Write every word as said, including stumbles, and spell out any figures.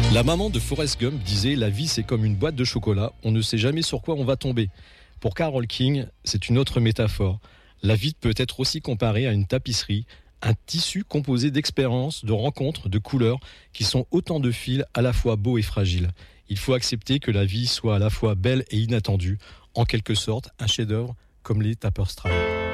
La maman de Forrest Gump disait « La vie, c'est comme une boîte de chocolat, on ne sait jamais sur quoi on va tomber ». Pour Carole King, c'est une autre métaphore. La vie peut être aussi comparée à une tapisserie, un tissu composé d'expériences, de rencontres, de couleurs, qui sont autant de fils à la fois beaux et fragiles. Il faut accepter que la vie soit à la fois belle et inattendue, en quelque sorte un chef-d'œuvre comme les Tapestry.